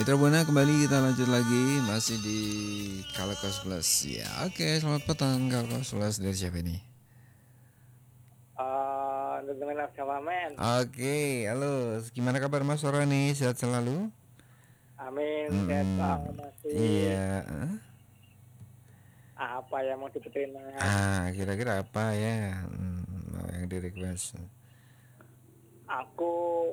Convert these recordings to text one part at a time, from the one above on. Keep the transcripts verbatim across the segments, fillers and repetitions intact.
Mitra Buana kembali kita lanjut lagi masih di Kalkos Plus ya. Oke, selamat petang Kalkos Plus dari siapa ini? Uh, dengan agama men. Oke, halo. Gimana kabar Mas Sora nih? Sehat selalu? Amin. Sehat Mm-mm. masih. Iya. Hah? Apa yang mau dibutuhin mas? Ah, kira-kira apa ya? Hmm, mau yang di request? Aku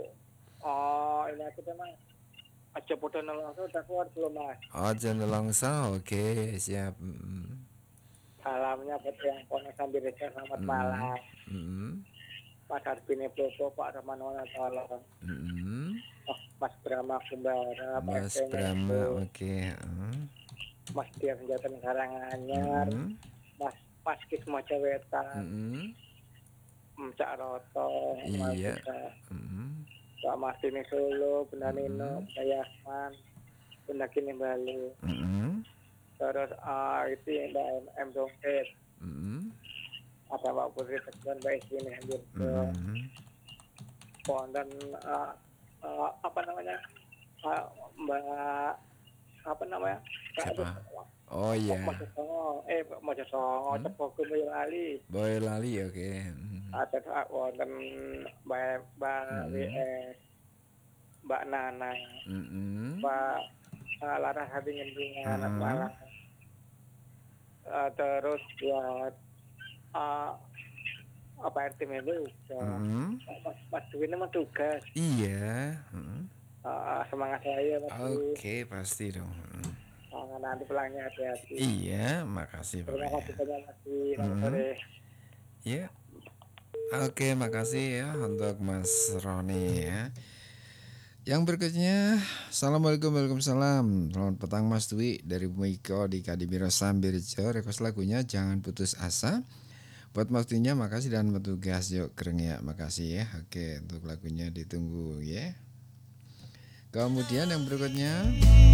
oh ini aku tuh mas. Aja bodoh nolong udah keluar belum mas? Oh, John Longso. Oke, siap. Mm-mm. Salamnya buat yang kono sambil reja selamat Mm-mm. malam. Mm-mm. Mas Arbini Bobo, Pak Rahmanwana tolong. Mm-mm. Oh, Mas Brahma Kumbara, Pak Mas Estenya Brahma, itu, oke. Mm. Mas Dian Senjata Negara Nganyar, Mm-mm. Mas Paskis Mojawetan, Mm-mm. Cak Roto, Mas Iya. juga Mm-mm. Pak Martini Solo, Bunda Nino, Mm-mm. Bunda Yasman, Bunda Kini Bali, Mm-mm. terus uh, itu yang Mbak M, M Dongket, Mm-mm. ada Mbak Putri Teguhan, Mbak Iswini Hadir ke Mm-mm. dan uh, uh, apa namanya uh, Mbak apa namanya Kak itu Siapa? Oh iya, Mojo Songo, eh Mojo Songo, hmm? Cepoku Boyolali, Boy Lali, oke. Mm. ada wonten Mbak Mbak Mm-mm. W S, Mbak Nana, Mm-mm. Mbak uh, Laras Hati Ngendungan, Mm-mm. Malang. Uh, terus buat uh, apa R T M B udah Mm-mm. Mas Mas Dwi ini mah tugas Iya. Mm. uh, semangat saya Mas Dwi Oke, pasti dong. Mm. uh, nanti pulangnya hati-hati. Iya, makasih Terima pokoknya. kasih banyak Mas Dwi, selamat Mm. sore. Iya. Oke, makasih ya untuk Mas Roni ya. Yang berikutnya, Assalamualaikum Waalaikumsalam. Selamat petang Mas Dwi dari Miko di Kadimiro Sambirjo. Request lagunya Jangan Putus Asa. Buat waktunya makasih dan petugas yuk keren ya, makasih ya. Oke, untuk lagunya ditunggu ya. Kemudian yang berikutnya